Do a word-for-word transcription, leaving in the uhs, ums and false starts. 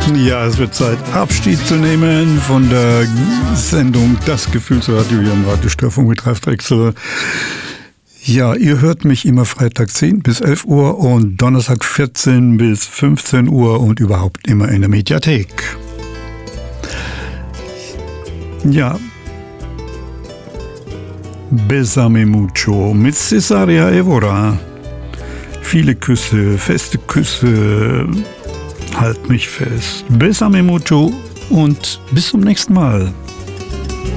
Ja, es wird Zeit, Abschied zu nehmen von der Sendung Das Gefühlsradio hier im Radio Störfunk mit Ralf Drechsel. Ja, ihr hört mich immer Freitag zehn bis elf Uhr und Donnerstag vierzehn bis fünfzehn Uhr und überhaupt immer in der Mediathek. Ja. Besame mucho mit Cesaria Evora. Viele Küsse, feste Küsse. Halt mich fest. Besame mucho und bis zum nächsten Mal.